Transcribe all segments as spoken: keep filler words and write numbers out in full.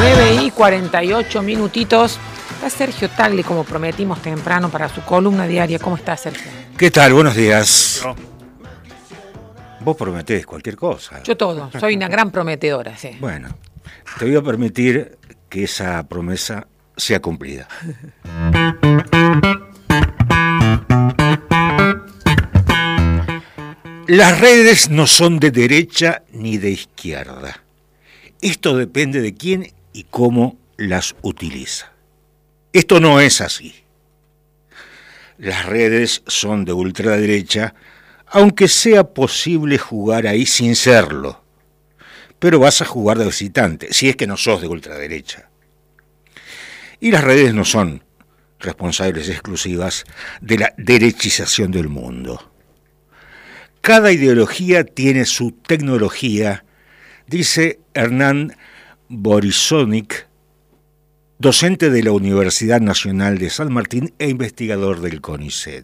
nueve y cuarenta y ocho minutitos. Está Sergio Tagli, como prometimos temprano, para su columna diaria. ¿Cómo está, Sergio? ¿Qué tal? Buenos días. No. Vos prometés cualquier cosa. Yo todo. Soy una gran prometedora, sí. Bueno, te voy a permitir que esa promesa sea cumplida. Las redes no son de derecha ni de izquierda. Esto depende de quién y cómo las utiliza. Esto no es así. Las redes son de ultraderecha, aunque sea posible jugar ahí sin serlo. Pero vas a jugar de visitante, si es que no sos de ultraderecha. Y las redes no son responsables exclusivas de la derechización del mundo. Cada ideología tiene su tecnología, dice Hernán Borisovnik, docente de la Universidad Nacional de San Martín e investigador del CONICET.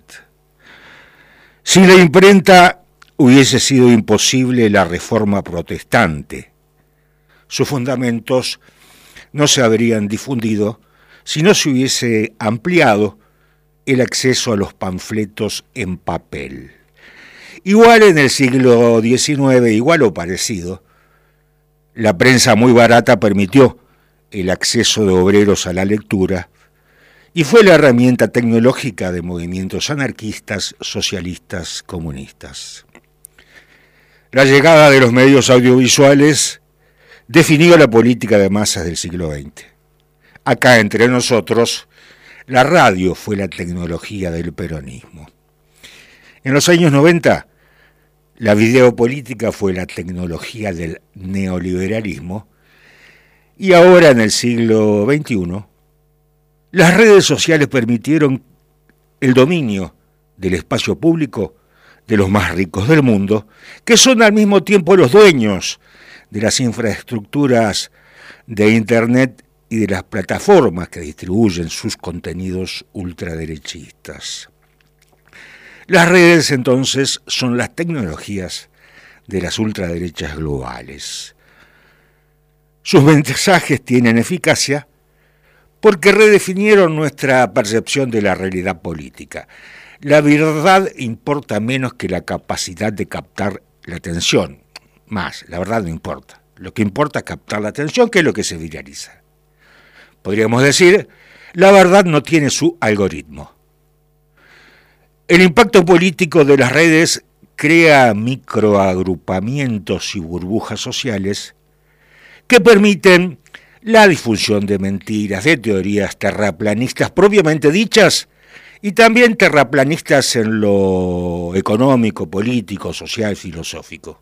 Si la imprenta hubiese sido imposible la reforma protestante, sus fundamentos no se habrían difundido si no se hubiese ampliado el acceso a los panfletos en papel. Igual en el siglo diecinueve, igual o parecido, la prensa muy barata permitió el acceso de obreros a la lectura y fue la herramienta tecnológica de movimientos anarquistas, socialistas, comunistas. La llegada de los medios audiovisuales definió la política de masas del siglo veinte. Acá entre nosotros, la radio fue la tecnología del peronismo. En los años noventa, la videopolítica fue la tecnología del neoliberalismo y ahora en el siglo veintiuno, las redes sociales permitieron el dominio del espacio público de los más ricos del mundo, que son al mismo tiempo los dueños de las infraestructuras de Internet y de las plataformas que distribuyen sus contenidos ultraderechistas. Las redes, entonces, son las tecnologías de las ultraderechas globales. Sus mensajes tienen eficacia porque redefinieron nuestra percepción de la realidad política. La verdad importa menos que la capacidad de captar la atención. Más, la verdad no importa. Lo que importa es captar la atención, que es lo que se viraliza. Podríamos decir, la verdad no tiene su algoritmo. El impacto político de las redes crea microagrupamientos y burbujas sociales que permiten la difusión de mentiras, de teorías terraplanistas propiamente dichas y también terraplanistas en lo económico, político, social, filosófico.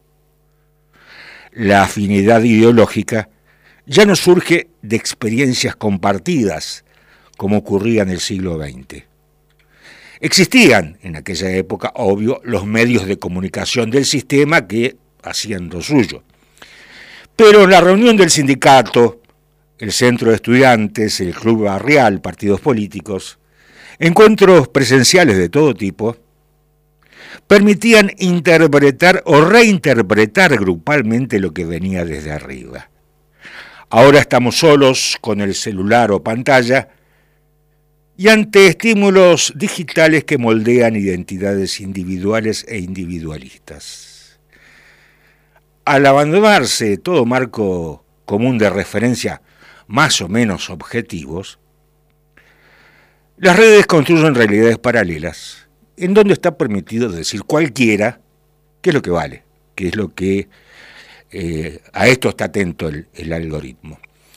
La afinidad ideológica ya no surge de experiencias compartidas como ocurría en el siglo veinte. Existían en aquella época, obvio, los medios de comunicación del sistema que hacían lo suyo. Pero en la reunión del sindicato, el centro de estudiantes, el club barrial, partidos políticos, encuentros presenciales de todo tipo, permitían interpretar o reinterpretar grupalmente lo que venía desde arriba. Ahora estamos solos con el celular o pantalla y ante estímulos digitales que moldean identidades individuales e individualistas. Al abandonarse todo marco común de referencia más o menos objetivos, las redes construyen realidades paralelas en donde está permitido decir cualquiera qué es lo que vale, qué es lo que eh, a esto está atento el, el algoritmo.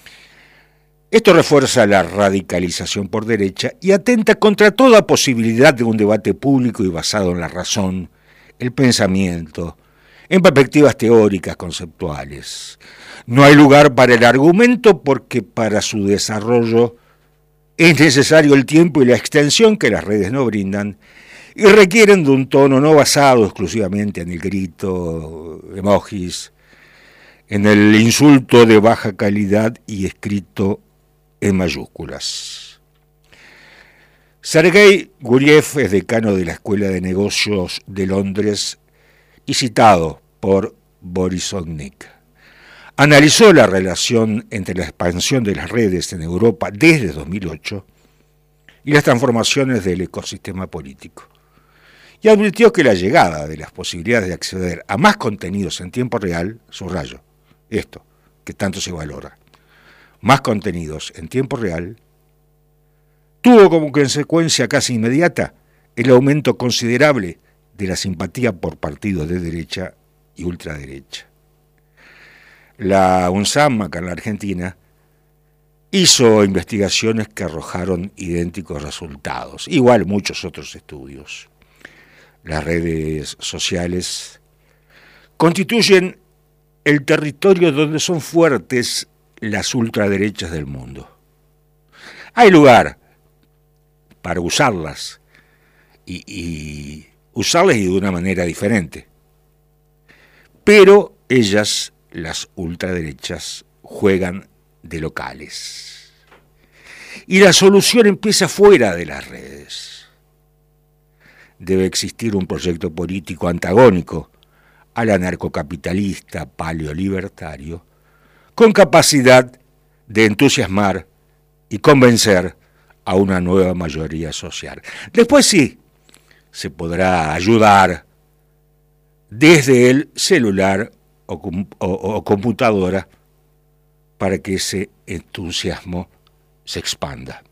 Esto refuerza la radicalización por derecha y atenta contra toda posibilidad de un debate público y basado en la razón, el pensamiento, en perspectivas teóricas, conceptuales. No hay lugar para el argumento porque para su desarrollo es necesario el tiempo y la extensión que las redes no brindan y requieren de un tono no basado exclusivamente en el grito, emojis, en el insulto de baja calidad y escrito en mayúsculas. Sergei Guriev es decano de la Escuela de Negocios de Londres y citado por Borisovnik. analizó la relación entre la expansión de las redes en Europa desde dos mil ocho y las transformaciones del ecosistema político, y advirtió que la llegada de las posibilidades de acceder a más contenidos en tiempo real, subrayo, esto, que tanto se valora, más contenidos en tiempo real, tuvo como consecuencia casi inmediata el aumento considerable de la simpatía por partidos de derecha y ultraderecha. La UNSAM, acá en la Argentina, hizo investigaciones que arrojaron idénticos resultados, igual muchos otros estudios. Las redes sociales constituyen el territorio donde son fuertes las ultraderechas del mundo. Hay lugar para usarlas y, y usarlas y de una manera diferente, pero ellas, las ultraderechas, juegan de locales. Y la solución empieza fuera de las redes. Debe existir un proyecto político antagónico al anarcocapitalista paleolibertario, con capacidad de entusiasmar y convencer a una nueva mayoría social. Después sí, se podrá ayudar desde el celular o, o, o computadora para que ese entusiasmo se expanda.